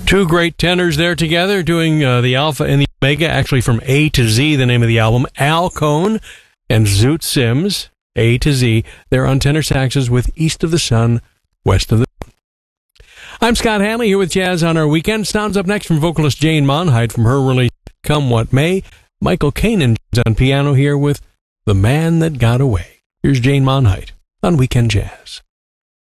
Two great tenors there together doing the Alpha and the Omega, actually from A to Z, the name of the album. Al Cohn and Zoot Sims, A to Z. They're on tenor saxes with East of the Sun, West of the Moon. I'm Scott Hanley here with Jazz on Our Weekend. Sounds up next from vocalist Jane Monheit from her release Come What May. Michael Kanan on piano here with The Man That Got Away. Here's Jane Monheit on Weekend Jazz.